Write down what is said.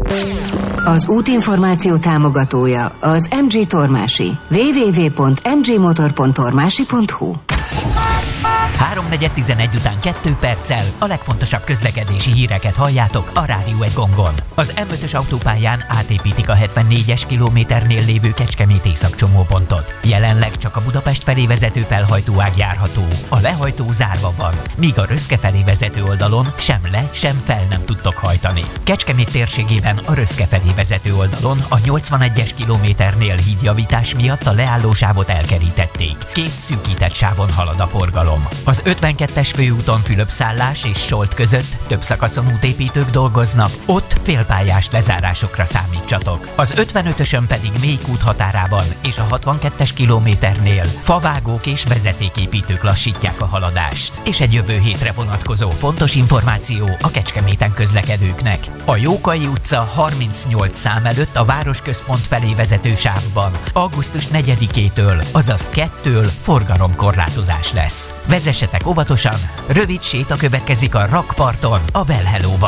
Az útinformáció támogatója az MG Tormási. www.mgmotor.tormási.hu 3:11 után 2 perccel a legfontosabb közlekedési híreket halljátok a Rádió 1 gongon. Az M5-ös autópályán átépítik a 74-es kilométernél lévő Kecskemét északcsomópontot. Jelenleg csak a Budapest felé vezető felhajtóág járható. A lehajtó zárva van, míg a Röszke felé vezető oldalon sem le, sem fel nem tudtok hajtani. Kecskemét térségében a Röszke felé vezető oldalon a 81-es kilométernél hídjavítás miatt a leállósávot elkerítették. 2 szűkített sávon halad a forgalom. Az 52-es főúton Fülöp-szállás és Solt között több szakaszon útépítők dolgoznak, ott félpályás lezárásokra számítsatok. Az 55-ösön pedig Méhykút határában és a 62-es kilométernél favágók és vezetéképítők lassítják a haladást. És egy jövő hétre vonatkozó fontos információ a Kecskeméten közlekedőknek. A Jókai utca 38 szám előtt a városközpont felé vezető sávban augusztus 4-től, azaz 2-től forgalomkorlátozás lesz. Vezessetek óvatosan, rövid séta következik a rakparton, a Bellhelóval.